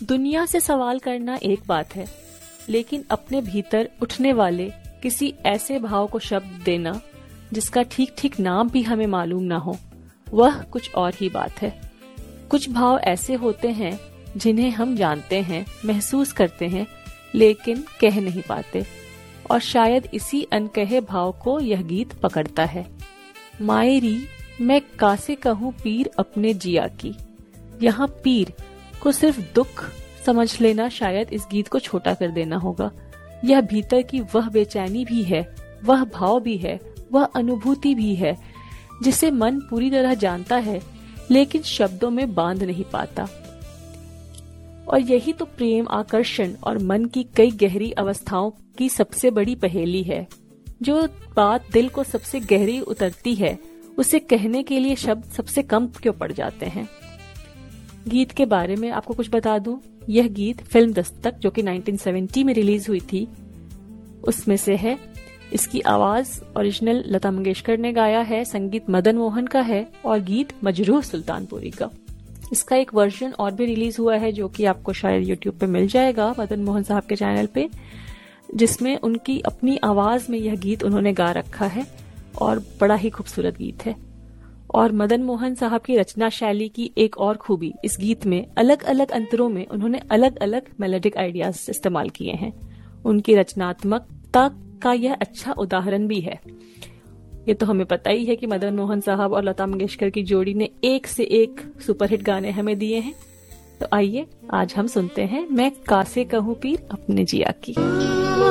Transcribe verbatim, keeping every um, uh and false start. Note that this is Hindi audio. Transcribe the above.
दुनिया से सवाल करना एक बात है, लेकिन अपने भीतर उठने वाले किसी ऐसे भाव को शब्द देना जिसका ठीक ठीक नाम भी हमें मालूम ना हो, वह कुछ और ही बात है। कुछ भाव ऐसे होते हैं जिन्हें हम जानते हैं, महसूस करते हैं, लेकिन कह नहीं पाते, और शायद इसी अनकहे भाव को यह गीत पकड़ता है। मायरी मैं कासे कहूँ पीर अपने जिया की। यहाँ पीर को सिर्फ दुख समझ लेना शायद इस गीत को छोटा कर देना होगा। यह भीतर की वह बेचैनी भी है, वह भाव भी है, वह अनुभूति भी है जिसे मन पूरी तरह जानता है लेकिन शब्दों में बांध नहीं पाता। और यही तो प्रेम, आकर्षण और मन की कई गहरी अवस्थाओं की सबसे बड़ी पहेली है। जो बात दिल को सबसे गहरी उतरती है, उसे कहने के लिए शब्द सबसे कम क्यों पड़ जाते हैं। गीत के बारे में आपको कुछ बता दूं, यह गीत फिल्म दस्तक जो कि उन्नीस सौ सत्तर में रिलीज हुई थी, उसमें से है। इसकी आवाज ओरिजिनल लता मंगेशकर ने गाया है, संगीत मदन मोहन का है और गीत मजरूह सुल्तानपुरी का। इसका एक वर्जन और भी रिलीज हुआ है जो कि आपको शायद यूट्यूब पे मिल जाएगा, मदन मोहन साहब के चैनल पे, जिसमें उनकी अपनी आवाज में यह गीत उन्होंने गा रखा है और बड़ा ही खूबसूरत गीत है। और मदन मोहन साहब की रचना शैली की एक और खूबी, इस गीत में अलग अलग अंतरों में उन्होंने अलग अलग मेलोडिक आइडियाज इस्तेमाल किए हैं। उनकी रचनात्मकता का यह अच्छा उदाहरण भी है। ये तो हमें पता ही है कि मदन मोहन साहब और लता मंगेशकर की जोड़ी ने एक से एक सुपरहिट गाने हमें दिए हैं। तो आइए आज हम सुनते हैं मैं कासे कहूँ पीर अपने जिया की।